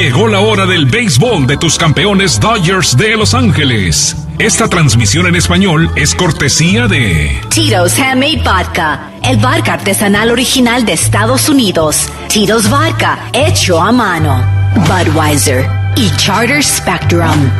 Llegó la hora del béisbol de tus campeones Dodgers de Los Ángeles. Esta transmisión en español es cortesía de Tito's Handmade Vodka, el vodka artesanal original de Estados Unidos. Tito's Vodka, hecho a mano. Budweiser y Charter Spectrum.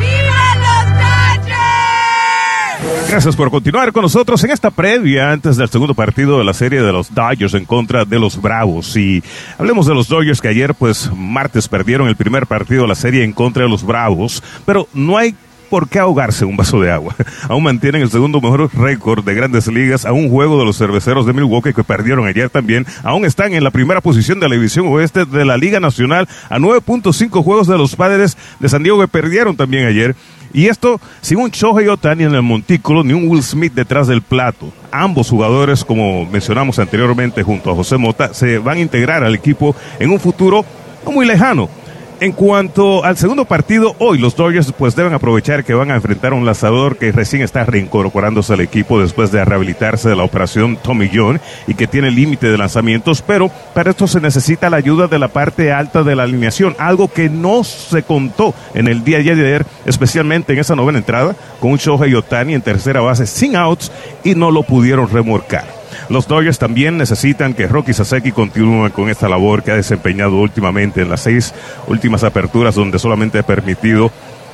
Gracias por continuar con nosotros en esta previa antes del segundo partido de la serie de los Dodgers en contra de los Bravos. Y hablemos de los Dodgers que ayer, martes, perdieron el primer partido de la serie en contra de los Bravos, pero no hay por qué ahogarse en un vaso de agua. Aún mantienen el segundo mejor récord de Grandes Ligas a un juego de los Cerveceros de Milwaukee que perdieron ayer también. Aún están en la primera posición de la División Oeste de la Liga Nacional a 9.5 juegos de los Padres de San Diego que perdieron también ayer. Y esto sin un Shohei Ohtani en el montículo ni un Will Smith detrás del plato. Ambos jugadores, como mencionamos anteriormente junto a José Mota, se van a integrar al equipo en un futuro no muy lejano. En cuanto al segundo partido, hoy los Dodgers deben aprovechar que van a enfrentar a un lanzador que recién está reincorporándose al equipo después de rehabilitarse de la operación Tommy John y que tiene límite de lanzamientos, pero para esto se necesita la ayuda de la parte alta de la alineación, algo que no se contó en el día de ayer, especialmente en esa novena entrada, con un Shohei Ohtani en tercera base sin outs y no lo pudieron remolcar. Los Dodgers también necesitan que Roki Saseki continúe con esta labor que ha desempeñado últimamente en las 6 últimas aperturas donde solamente ha permitido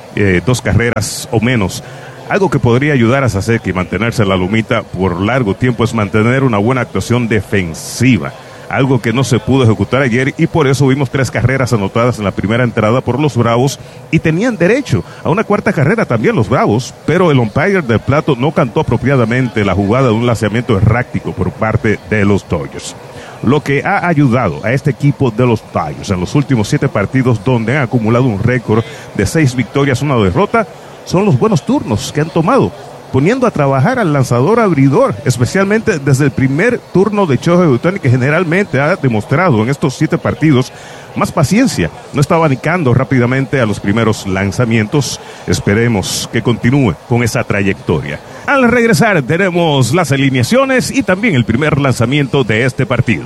2 carreras o menos. Algo que podría ayudar a Saseki a mantenerse en la lumita por largo tiempo es mantener una buena actuación defensiva. Algo que no se pudo ejecutar ayer y por eso vimos 3 carreras anotadas en la primera entrada por los Bravos y tenían derecho a una cuarta carrera también los Bravos, pero el umpire del plato no cantó apropiadamente la jugada de un lanzamiento errático por parte de los Dodgers. Lo que ha ayudado a este equipo de los Dodgers en los últimos 7 partidos donde han acumulado un récord de 6 victorias, 1 derrota, son los buenos turnos que han tomado, poniendo a trabajar al lanzador abridor, especialmente desde el primer turno de Shohei Ohtani, que generalmente ha demostrado en estos 7 partidos más paciencia. No está abanicando rápidamente a los primeros lanzamientos. Esperemos que continúe con esa trayectoria. Al regresar tenemos las alineaciones y también el primer lanzamiento de este partido.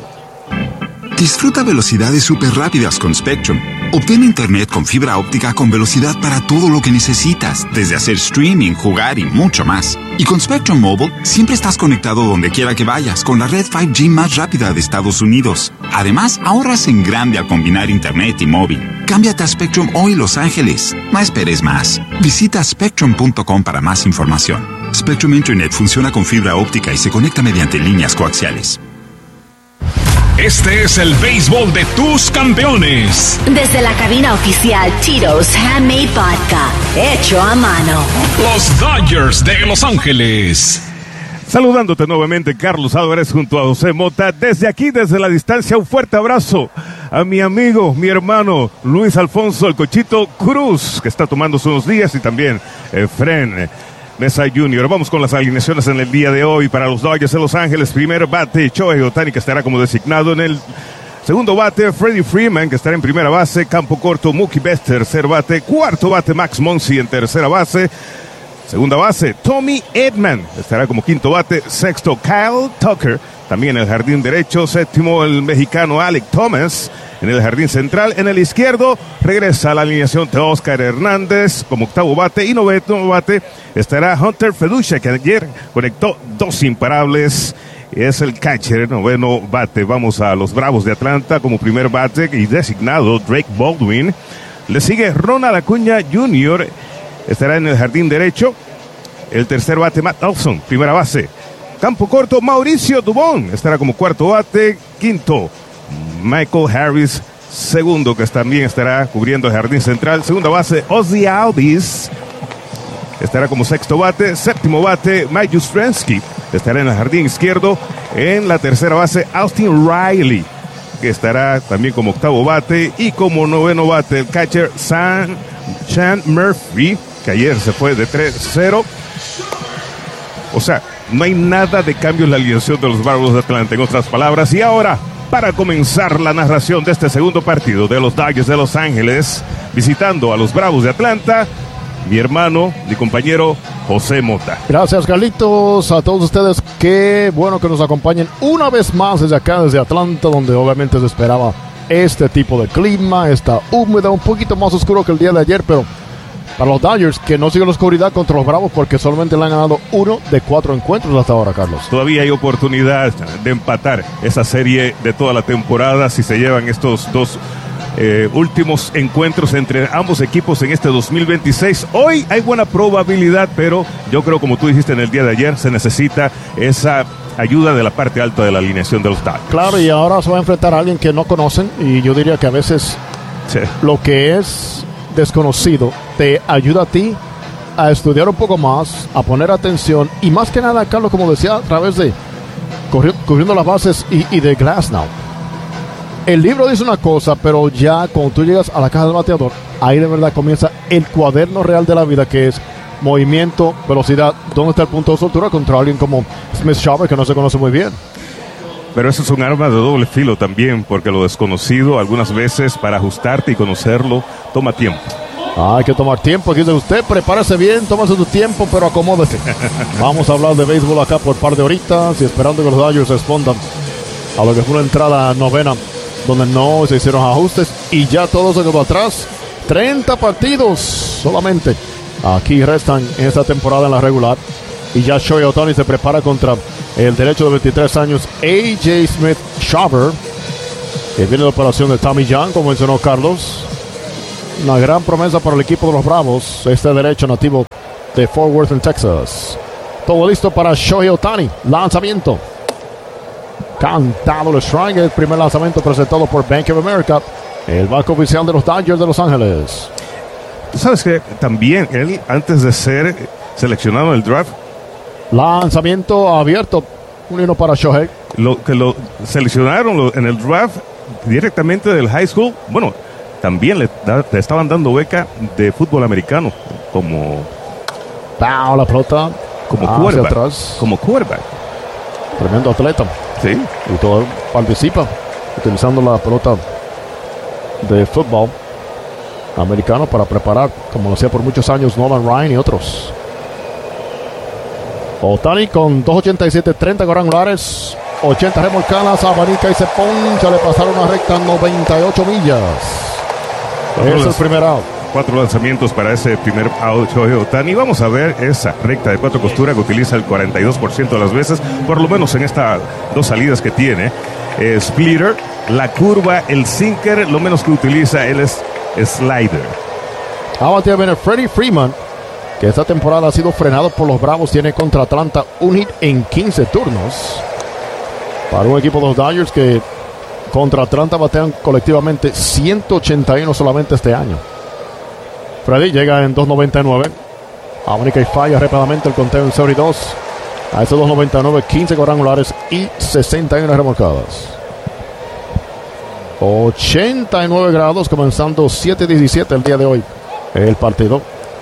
Disfruta velocidades súper rápidas con Spectrum. Obtén internet con fibra óptica con velocidad para todo lo que necesitas, desde hacer streaming, jugar y mucho más. Y con Spectrum Mobile, siempre estás conectado donde quiera que vayas, con la red 5G más rápida de Estados Unidos. Además, ahorras en grande al combinar internet y móvil. Cámbiate a Spectrum hoy, Los Ángeles. No esperes más. Visita spectrum.com para más información. Spectrum Internet funciona con fibra óptica y se conecta mediante líneas coaxiales. Este es el béisbol de tus campeones. Desde la cabina oficial Tito's Handmade Vodka, hecho a mano. Los Dodgers de Los Ángeles. Saludándote nuevamente, Carlos Álvarez junto a José Mota. Desde aquí, desde la distancia, un fuerte abrazo a mi amigo, mi hermano, Luis Alfonso El Cochito Cruz, que está tomándose unos días, y también Efren Mesa Jr. Vamos con las alineaciones en el día de hoy para los Dodgers de Los Ángeles. Primer bate, Shohei Ohtani, que estará como designado. En el segundo bate, Freddie Freeman, que estará en primera base. Campo corto, Mookie Betts, tercer bate. Cuarto bate, Max Muncy en tercera base. Segunda base, Tommy Edman, estará como quinto bate. Sexto, Kyle Tucker, también en el jardín derecho. Séptimo, el mexicano Alek Thomas en el jardín central. En el izquierdo regresa a la alineación de Oscar Hernández como octavo bate. Y noveno bate estará Hunter Feducha, que ayer conectó 2 imparables. Es el catcher, noveno bate. Vamos a los Bravos de Atlanta como primer bate y designado Drake Baldwin. Le sigue Ronald Acuña Jr., estará en el jardín derecho. El tercer bate, Matt Olson, primera base. Campo corto, Mauricio Dubón, estará como cuarto bate. Quinto, Michael Harris, segundo, que también estará cubriendo el jardín central. Segunda base, Ozzy Albies, estará como sexto bate. Séptimo bate, Mike Yastrzemski, estará en el jardín izquierdo. En la tercera base, Austin Riley, que estará también como octavo bate. Y como noveno bate, el catcher Sean Murphy, que ayer se fue de 3-0. O sea, no hay nada de cambio en la alineación de los Bravos de Atlanta, en otras palabras. Y ahora, para comenzar la narración de este segundo partido de los Dodgers de Los Ángeles, visitando a los Bravos de Atlanta, mi hermano, mi compañero José Mota. Gracias, Carlitos, a todos ustedes. Qué bueno que nos acompañen una vez más desde acá, desde Atlanta, donde obviamente se esperaba este tipo de clima, está húmeda, un poquito más oscuro que el día de ayer, pero para los Dodgers, que no siguen la oscuridad contra los Bravos porque solamente le han ganado 1 de 4 encuentros hasta ahora, Carlos. Todavía hay oportunidad de empatar esa serie de toda la temporada si se llevan estos dos últimos encuentros entre ambos equipos en este 2026. Hoy hay buena probabilidad, pero yo creo, como tú dijiste en el día de ayer, se necesita esa ayuda de la parte alta de la alineación de los Dodgers. Claro, y ahora se va a enfrentar a alguien que no conocen, y yo diría que a veces lo que es desconocido te ayuda a ti a estudiar un poco más, a poner atención, y más que nada, Carlos, como decía, a través de cubriendo las bases y de Glasnow. El libro dice una cosa, pero ya cuando tú llegas a la caja del bateador, ahí de verdad comienza el cuaderno real de la vida, que es movimiento, velocidad, dónde está el punto de soltura contra alguien como Smith Shawver, que no se conoce muy bien. Pero eso es un arma de doble filo también, porque lo desconocido algunas veces para ajustarte y conocerlo toma tiempo. Hay que tomar tiempo. Aquí dice usted, prepárese bien, tómase tu tiempo, pero acomódese. Vamos a hablar de béisbol acá por un par de horitas y esperando que los Dodgers respondan a lo que fue una entrada novena donde no se hicieron ajustes y ya todo se quedó atrás. 30 partidos solamente aquí restan en esta temporada en la regular, y ya Shohei Ohtani se prepara contra el derecho de 23 años A.J. Smith Shawver, que viene de la operación de Tommy John, como mencionó Carlos. Una gran promesa para el equipo de los Bravos, este derecho nativo de Fort Worth, en Texas. Todo listo para Shohei Ohtani. Lanzamiento cantado el strike, el primer lanzamiento presentado por Bank of America, el banco oficial de los Dodgers de Los Ángeles. ¿Sabes que también él, antes de ser seleccionado en el draft, lanzamiento abierto, un hino para Shohei? Lo seleccionaron en el draft directamente del high school. Bueno, también le estaban dando beca de fútbol americano como la pelota quarterback, atrás. como quarterback. Tremendo atleta. Sí. Y todo participa utilizando la pelota de fútbol americano para preparar, como lo hacía por muchos años Nolan Ryan y otros. Ohtani con 2.87, 30 cuadrangulares, 80 remolcadas, abanica y se poncha. Le pasaron una recta 98 millas. Es el primer out. 4 lanzamientos para ese primer out, Shohei Ohtani. Vamos a ver esa recta de 4 costuras que utiliza el 42% de las veces, por lo menos en estas 2 salidas que tiene. Splitter, la curva, el sinker, lo menos que utiliza él es slider. Ahora viene Freddie Freeman, que esta temporada ha sido frenado por los Bravos. Tiene contra Atlanta un hit en 15 turnos. Para un equipo de los Dodgers que contra Atlanta batean colectivamente 181 solamente este año. Freddy llega en 2.99. Abanica y falla rápidamente el conteo en 0-2. A esos 2.99, 15 cuadrangulares y 61 remolcadas. 89 grados, comenzando 7:17 el día de hoy el partido.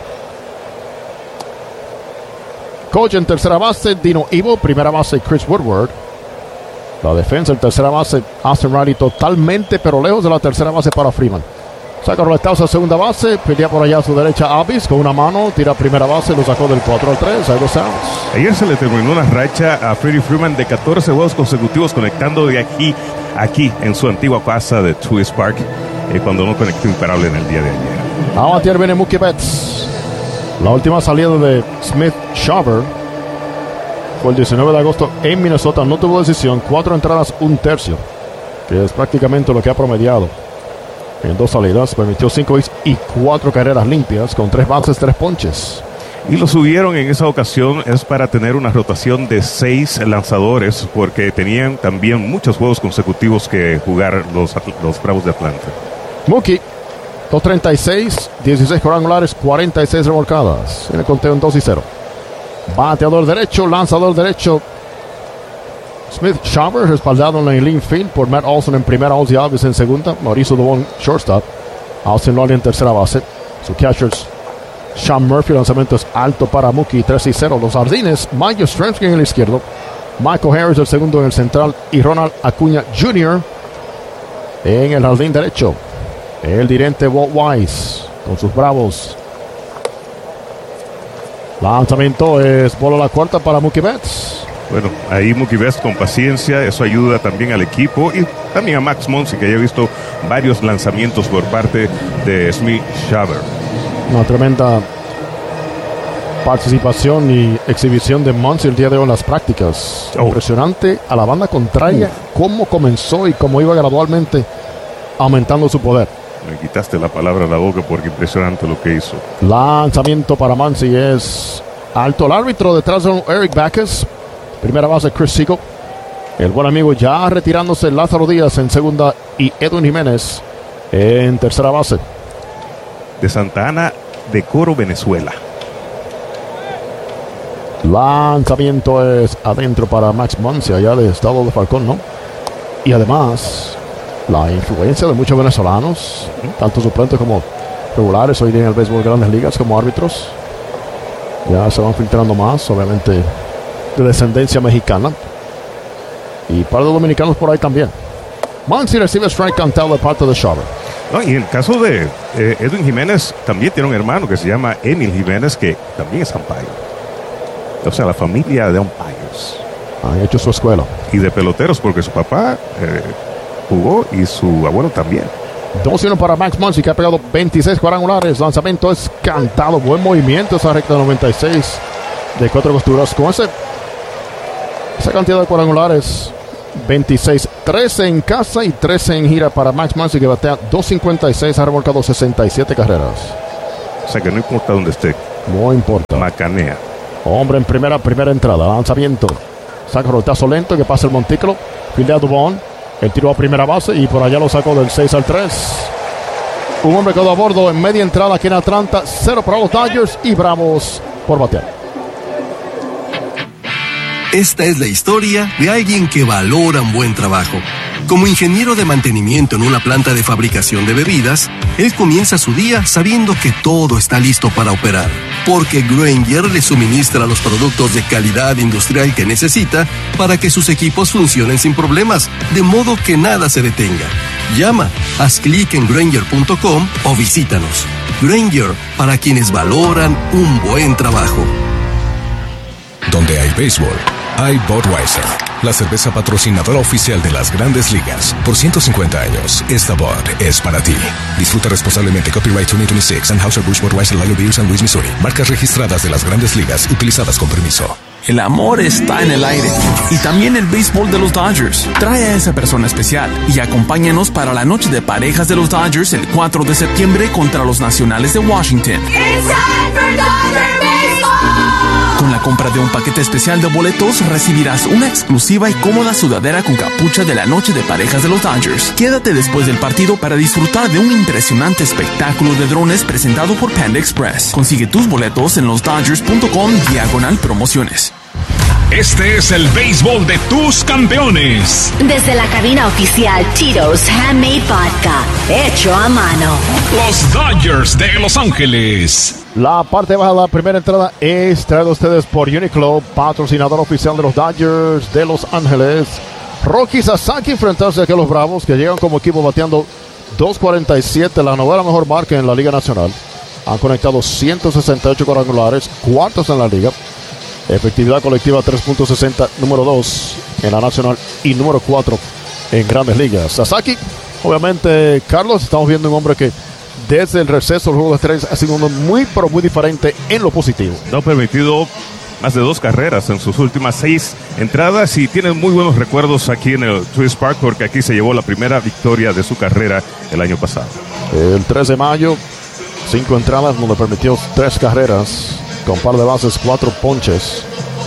Coach en tercera base, Dino Ivo. Primera base, Chris Woodward. La defensa en tercera base, Austin Riley, totalmente pero lejos de la tercera base para Freeman. Saca roletazo a segunda base, pelea por allá a su derecha Avis con una mano, tira a primera base, lo sacó del 4-3, hay 2 outs. Ayer se le terminó una racha a Freddie Freeman de 14 juegos consecutivos conectando de aquí en su antigua casa de Truist Park, cuando no conectó imparable en el día de ayer. A batear viene Mookie Betts. La última salida de Smith Shawver fue el 19 de agosto en Minnesota, no tuvo decisión, 4 entradas, 1/3, que es prácticamente lo que ha promediado. En 2 salidas, permitió 5 hits y 4 carreras limpias, con 3 bases, 3 ponches. Y lo subieron en esa ocasión es para tener una rotación de 6 lanzadores, porque tenían también muchos juegos consecutivos que jugar los Bravos de Atlanta. Mookie, 2.36, 16 cuadrangulares, 46 remolcadas. En el conteo en 2-0. Bateador derecho, lanzador derecho. Smith Shawver, respaldado en el infield por Matt Olson en primera, Ozzie Alvis en segunda, Mauricio Dubón shortstop, Austin Lolly en tercera base. Su catchers, Sean Murphy, lanzamiento es alto para Mookie, 3-0. Los Jardines, Mike Yastrzemski en el izquierdo, Michael Harris el segundo en el central y Ronald Acuña Jr. en el jardín derecho. El dirigente Walt Weiss con sus Bravos. Lanzamiento es bola a la cuarta para Mookie Betts. Bueno, ahí Mookie Betts con paciencia, eso ayuda también al equipo y también a Max Muncy, que ya he visto varios lanzamientos por parte de Smith Shawver. Una tremenda participación y exhibición de Muncy el día de hoy en las prácticas. Impresionante a la banda contraria, cómo comenzó y cómo iba gradualmente aumentando su poder. Me quitaste la palabra de la boca porque impresionante lo que hizo. Lanzamiento para Muncy es alto. El árbitro detrás de Eric Backus. Primera base Chris Siegel. El buen amigo ya retirándose Lázaro Díaz en segunda y Edwin Jiménez en tercera base. De Santa Ana de Coro, Venezuela. Lanzamiento es adentro para Max Muncy, allá de Estado de Falcón, ¿no? Y además, la influencia de muchos venezolanos, tanto suplentes como regulares hoy día en el béisbol de Grandes Ligas como árbitros. Ya se van filtrando más, obviamente, de descendencia mexicana. Y par de dominicanos por ahí también. Muncy recibe strike cantado de parte de Shawver. No, y en el caso de Edwin Jiménez, también tiene un hermano que se llama Emil Jiménez, que también es umpire. O sea, la familia de umpires. Han hecho su escuela. Y de peloteros, porque su papá jugó y su abuelo también. 2-1 para Max Muncy, que ha pegado 26 cuadrangulares. Lanzamiento es cantado. Buen movimiento esa recta de 96 de 4 costuras. Con esa cantidad de cuadrangulares, 26, 13 en casa y 13 en gira para Max Muncy, que batea 2.56, ha revolcado 67 carreras. O sea que no importa dónde esté. No importa. Macanea. Hombre en primera entrada. Lanzamiento. Saca rotazo lento que pasa el montículo. Fildea Dubón. El tiro a primera base y por allá lo sacó del 6 al 3. Un hombre quedó a bordo en media entrada aquí en Atlanta. 0 para los Dodgers y Bravos por batear. Esta es la historia de alguien que valora un buen trabajo. Como ingeniero de mantenimiento en una planta de fabricación de bebidas, él comienza su día sabiendo que todo está listo para operar, porque Grainger le suministra los productos de calidad industrial que necesita para que sus equipos funcionen sin problemas, de modo que nada se detenga. Llama, haz clic en Grainger.com o visítanos. Grainger, para quienes valoran un buen trabajo. Donde hay béisbol, hay Budweiser, la cerveza patrocinadora oficial de las Grandes Ligas. Por 150 años, esta Bud es para ti. Disfruta responsablemente. Copyright 2026, Anheuser-Busch Budweiser, Lager Beer, San Luis, Missouri. Marcas registradas de las Grandes Ligas, utilizadas con permiso. El amor está en el aire y también el béisbol de los Dodgers. Trae a esa persona especial y acompáñanos para la noche de parejas de los Dodgers el 4 de septiembre contra los Nacionales de Washington. Con la compra de un paquete especial de boletos recibirás una exclusiva y cómoda sudadera con capucha de la noche de parejas de los Dodgers. Quédate después del partido para disfrutar de un impresionante espectáculo de drones presentado por Panda Express. Consigue tus boletos en losdodgers.com/promociones. Este es el béisbol de tus campeones. Desde la cabina oficial Tito's Handmade Vodka, hecho a mano. Los Dodgers de Los Ángeles. La parte baja de la primera entrada es traída a ustedes por Uniqlo, patrocinador oficial de los Dodgers de Los Ángeles. Roki Sasaki enfrentarse aquí a los Bravos, que llegan como equipo bateando 2.47, la novena mejor marca en la Liga Nacional. Han conectado 168 cuadrangulares, cuartos en la liga. Efectividad colectiva 3.60, número 2 en la Nacional y número 4 en Grandes Ligas. Sasaki, obviamente, Carlos, estamos viendo un hombre que desde el receso del juego de estrellas ha sido uno muy, pero muy diferente en lo positivo. No ha permitido más de 2 carreras en sus últimas 6 entradas y tiene muy buenos recuerdos aquí en el Truist Park, porque aquí se llevó la primera victoria de su carrera el año pasado. El 3 de mayo, 5 entradas donde permitió 3 carreras, con par de bases, 4 ponches.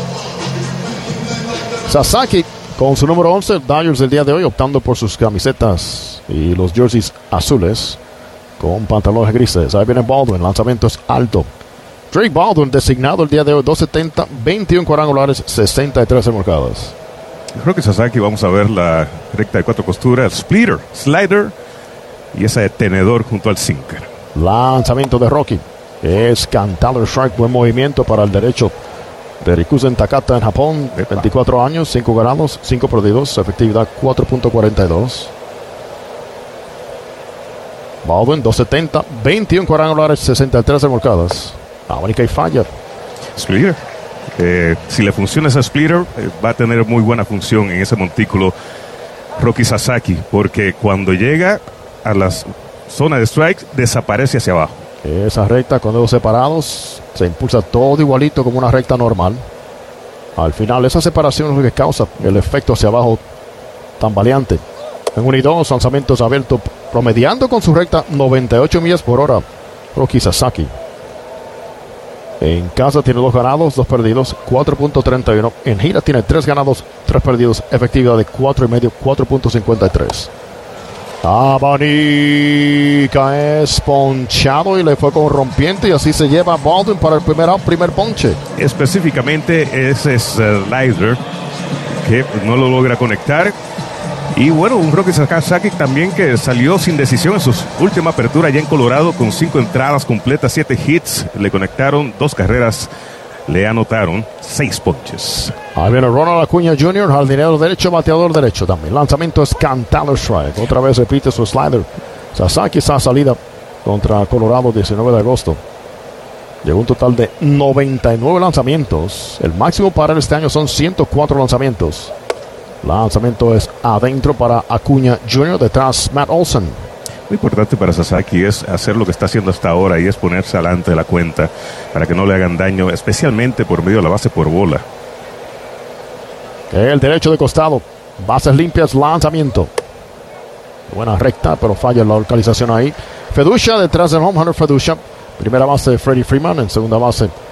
Sasaki con su número 11, Dodgers el día de hoy optando por sus camisetas y los jerseys azules con pantalones grises. Ahí viene Baldwin, lanzamiento es alto. Drake Baldwin designado el día de hoy, 270, 21 cuadrangulares, 63 remolcadas. Creo que Sasaki vamos a ver la recta de 4 costuras, splitter, slider y ese tenedor junto al sinker. Lanzamiento de Rocky. Es cantado el strike, buen movimiento para el derecho de Rikuzen Takata en Japón. 24 años, 5 ganados, 5 perdidos, efectividad 4.42. Baldwin, 270, 21 cuadrangulares, 63 remolcadas. La única y falla. Splitter. Si le funciona ese splitter, va a tener muy buena función en ese montículo Roki Sasaki, porque cuando llega a la zona de strike, desaparece hacia abajo. Esa recta con dedos separados se impulsa todo igualito como una recta normal. Al final, esa separación es lo que causa el efecto hacia abajo tambaleante. En 1 y 2, lanzamientos abiertos, promediando con su recta 98 millas por hora. Roki Sasaki. En casa tiene 2 ganados, 2 perdidos, 4.31. En gira tiene 3 ganados, 3 perdidos. Efectividad de 4.5, 4.53. Abanica es ponchado y le fue con rompiente, y así se lleva Baldwin para el primer ponche. Específicamente ese slider que no lo logra conectar. Y bueno, un Roki Sasaki también que salió sin decisión en su última apertura ya en Colorado, con 5 entradas completas, 7 hits, le conectaron 2 carreras, le anotaron 6 ponches. Ahí viene Ronald Acuña Jr., jardinero derecho, bateador derecho también. Lanzamiento es cantado strike. Otra vez repite su slider. Sasaki esa salida contra Colorado 19 de agosto. Llegó un total de 99 lanzamientos. El máximo para él este año son 104 lanzamientos. Lanzamiento es adentro para Acuña Jr., detrás Matt Olson. Lo importante para Sasaki es hacer lo que está haciendo hasta ahora, y es ponerse adelante de la cuenta para que no le hagan daño, especialmente por medio de la base por bola. El derecho de costado, bases limpias, lanzamiento. Buena recta, pero falla la localización ahí. Feducia detrás de home runner Feducia. Primera base de Freddie Freeman, en segunda base